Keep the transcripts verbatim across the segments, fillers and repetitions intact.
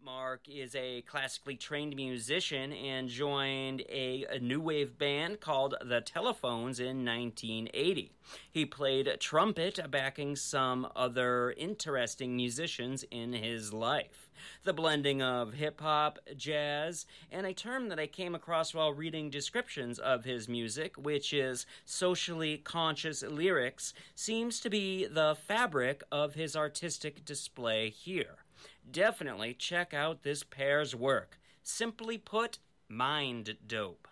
Mark is a classically trained musician and joined a, a new wave band called The Telephones in nineteen eighty. He played trumpet, backing some other interesting musicians in his life. The blending of hip-hop, jazz, and a term that I came across while reading descriptions of his music, which is socially conscious lyrics, seems to be the fabric of his artistic display here. Definitely check out this pair's work. Simply put, mind dope.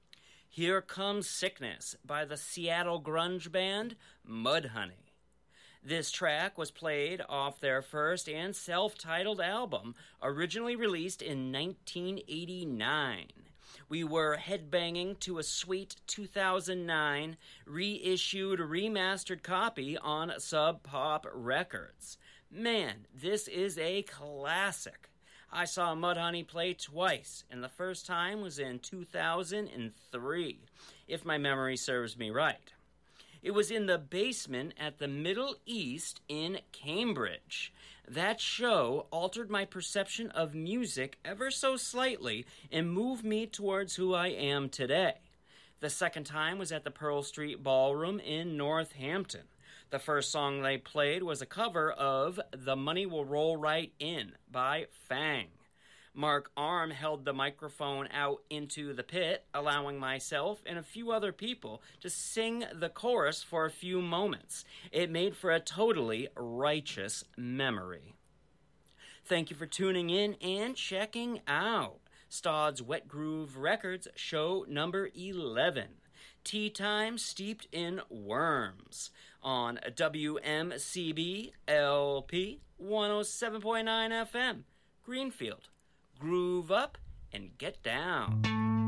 Here Comes Sickness by the Seattle grunge band Mudhoney. This track was played off their first and self-titled album, originally released in nineteen eighty-nine. We were headbanging to a sweet two thousand nine reissued, remastered copy on Sub Pop Records. Man, this is a classic. I saw Mudhoney play twice, and the first time was in two thousand three, if my memory serves me right. It was in the basement at the Middle East in Cambridge. That show altered my perception of music ever so slightly and moved me towards who I am today. The second time was at the Pearl Street Ballroom in Northampton. The first song they played was a cover of The Money Will Roll Right In by Fang. Mark Arm held the microphone out into the pit, allowing myself and a few other people to sing the chorus for a few moments. It made for a totally righteous memory. Thank you for tuning in and checking out Stodd's Wet Groove Records show number eleven. Tea Time Steeped in Worms on W M C B L P one oh seven point nine F M, Greenfield. Groove up and get down.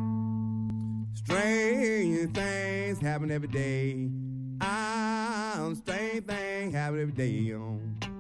Strange things happen every day. Ah, strange things happen every day.